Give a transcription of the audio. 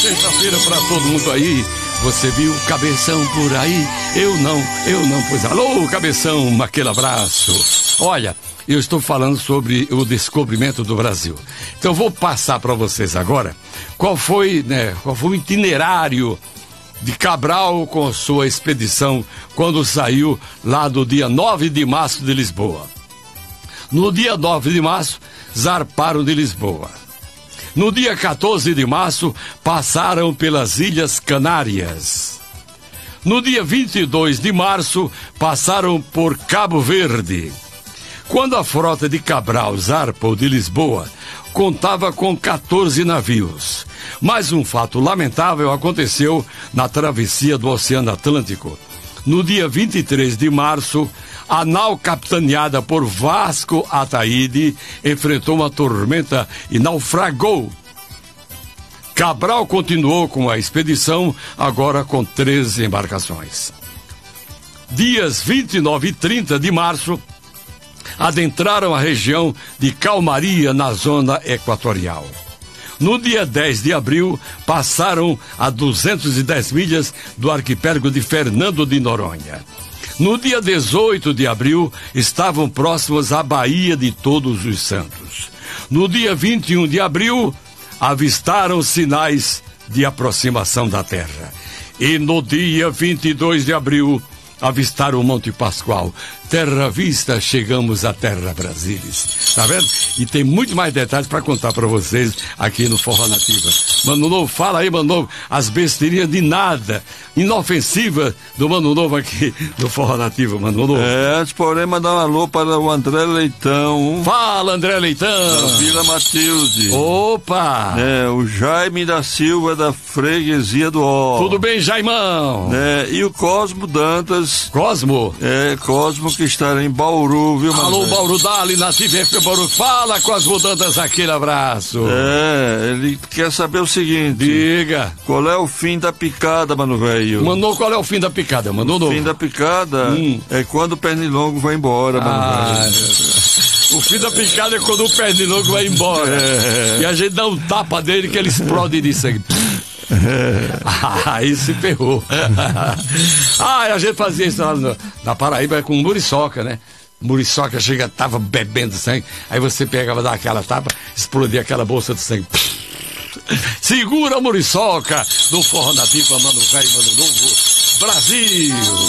sexta-feira pra todo mundo aí. Você viu Cabeção por aí? Eu não, pois alô, Cabeção, aquele abraço. Olha, eu estou falando sobre o descobrimento do Brasil. Então vou passar para vocês agora qual foi o itinerário de Cabral com sua expedição quando saiu lá do dia 9 de março de Lisboa. No dia 9 de março, zarparam de Lisboa. No dia 14 de março, passaram pelas Ilhas Canárias. No dia 22 de março, passaram por Cabo Verde. Quando a frota de Cabral zarpou de Lisboa, contava com 14 navios. Mas um fato lamentável aconteceu na travessia do Oceano Atlântico. No dia 23 de março, a nau capitaneada por Vasco Ataíde enfrentou uma tormenta e naufragou. Cabral continuou com a expedição, agora com 13 embarcações. Dias 29 e 30 de março, adentraram a região de Calmaria, na zona equatorial. No dia 10 de abril, passaram a 210 milhas do arquipélago de Fernando de Noronha. No dia 18 de abril, estavam próximos à Baía de Todos os Santos. No dia 21 de abril, avistaram sinais de aproximação da Terra. E no dia 22 de abril, avistaram o Monte Pascoal. Terra vista, chegamos à Terra Brasilis. Tá vendo? E tem muito mais detalhes para contar para vocês aqui no Forró Nativa. Mano Novo, fala aí, Mano Novo, as besteirinhas de nada, inofensiva do Mano Novo aqui no Forró Nativa, Mano Novo. Antes, porém, mandar um alô para o André Leitão. Fala, André Leitão. Da Vila Matilde. Opa! O Jaime da Silva, da Freguesia do Ó. Tudo bem, Jaimão? E o Cosmo Dantas. Cosmo? Cosmo, que está em Bauru, viu, mano? Alô, Bauru, dali, Nativa FM Bauru. Fala com as mudanças, aquele abraço. Ele quer saber o seguinte. Diga. Qual é o fim da picada, mano velho? Mandou, qual é o fim da picada, Mano Novo? O fim da picada é quando o Pernilongo vai embora, mano velho. O fim da picada é quando o Pernilongo vai embora. E a gente dá um tapa dele que ele explode de sangue. Aí se ferrou. A gente fazia isso lá na Paraíba com muriçoca, né? Muriçoca tava bebendo sangue. Aí você pegava, dava aquela tapa, explodia aquela bolsa de sangue. Segura a muriçoca do Forró Nativa, Mano Velho, Mano Novo, Brasil.